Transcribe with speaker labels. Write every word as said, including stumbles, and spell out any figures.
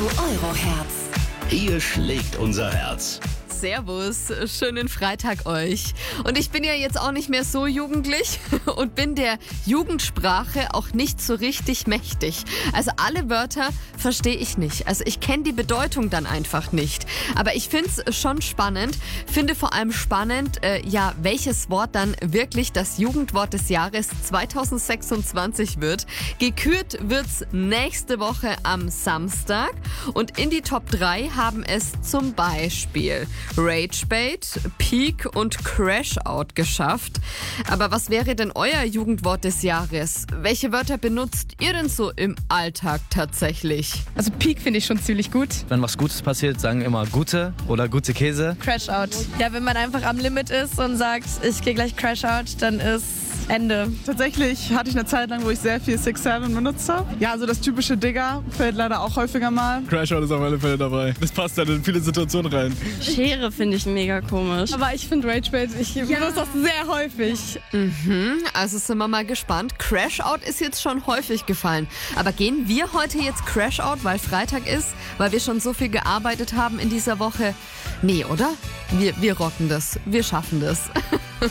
Speaker 1: Euroherz.
Speaker 2: Hier schlägt unser Herz.
Speaker 3: Servus, schönen Freitag euch. Und ich bin ja jetzt auch nicht mehr so jugendlich und bin der Jugendsprache auch nicht so richtig mächtig. Also alle Wörter verstehe ich nicht. Also ich kenne die Bedeutung dann einfach nicht. Aber ich finde es schon spannend, finde vor allem spannend, äh, ja, welches Wort dann wirklich das Jugendwort des Jahres zwanzig sechsundzwanzig wird. Gekürt wird's nächste Woche am Samstag und in die Top drei haben es zum Beispiel Ragebait, Peak und Crashout geschafft. Aber was wäre denn euer Jugendwort des Jahres? Welche Wörter benutzt ihr denn so im Alltag tatsächlich?
Speaker 4: Also Peak finde ich schon ziemlich gut.
Speaker 5: Wenn was Gutes passiert, sagen immer gute oder gute Käse.
Speaker 4: Crashout. Ja, wenn man einfach am Limit ist und sagt, ich gehe gleich Crashout, dann ist Ende.
Speaker 6: Tatsächlich hatte ich eine Zeit lang, wo ich sehr viel six seven benutzt habe. Ja, also das typische Digger fällt leider auch häufiger mal.
Speaker 7: Crashout ist auf alle Fälle dabei. Das passt dann in viele Situationen rein.
Speaker 8: Schere finde ich mega komisch.
Speaker 4: Aber ich finde Ragebait, ich ja. benutze das sehr häufig.
Speaker 3: Mhm, also sind wir mal gespannt. Crashout ist jetzt schon häufig gefallen. Aber gehen wir heute jetzt Crashout, weil Freitag ist, weil wir schon so viel gearbeitet haben in dieser Woche? Nee, oder? Wir, wir rocken das. Wir schaffen das.